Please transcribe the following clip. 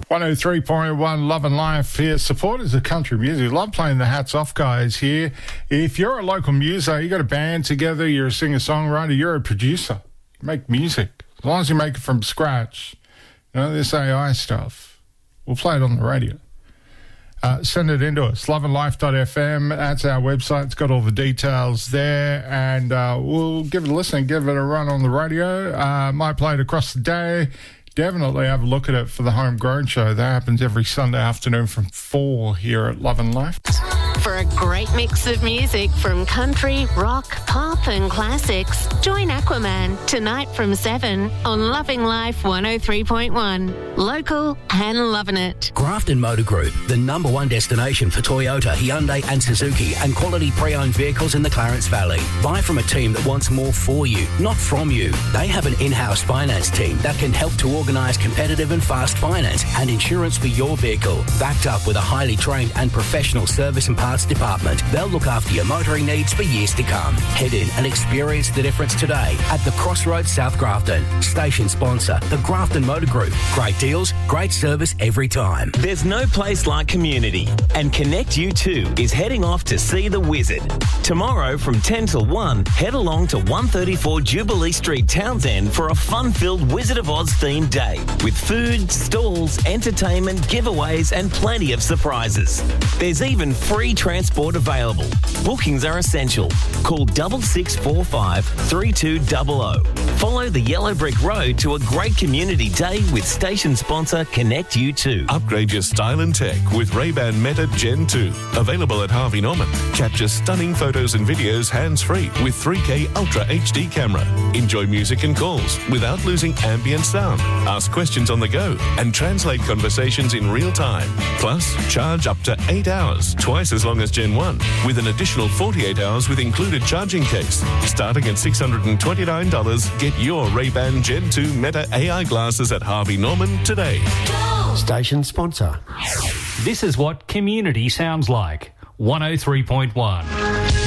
103.1 Love and Life here. Supporters of country music. Love playing the Hats Off guys here. If you're a local muso, you got a band together, you're a singer-songwriter, you're a producer. You make music. As long as you make it from scratch. You know, this AI stuff. We'll play it on the radio. Send it into us. loveandlife.fm. That's our website. It's got all the details there. And we'll give it a listen, give it a run on the radio. Might play it across the day. Definitely have a look at it for the Homegrown Show. That happens every Sunday afternoon from 4 here at Love and Life. For a great mix of music from country, rock, pop and classics, join Aquaman tonight from 7 on Loving Life 103.1. Local and loving it. Grafton Motor Group, the #1 destination for Toyota, Hyundai and Suzuki and quality pre-owned vehicles in the Clarence Valley. Buy from a team that wants more for you, not from you. They have an in-house finance team that can help to organise competitive and fast finance and insurance for your vehicle, backed up with a highly trained and professional service and parts department. They'll look after your motoring needs for years to come. Head in and experience the difference today at the Crossroads South Grafton. Station sponsor, the Grafton Motor Group. Great deals, great service every time. There's no place like community, and Connect U2 is heading off to see the Wizard. Tomorrow from 10 till 1, head along to 134 Jubilee Street, Townsend for a fun-filled Wizard of Oz themed day with food, stalls, entertainment, giveaways and plenty of surprises. There's even free transport available. Bookings are essential. Call 6645 3200. Follow the Yellow Brick Road to a great community day with station sponsor Connect U2. Upgrade your style and tech with Ray-Ban Meta Gen 2. Available at Harvey Norman. Capture stunning photos and videos hands-free with 3K Ultra HD camera. Enjoy music and calls without losing ambient sound. Ask questions on the go and translate conversations in real time. Plus, charge up to 8 hours, twice as long as Gen 1, with an additional 48 hours with included charging case. Starting at $629, get your Ray-Ban Gen 2 Meta AI glasses at Harvey Norman today. Station sponsor. This is what community sounds like. 103.1.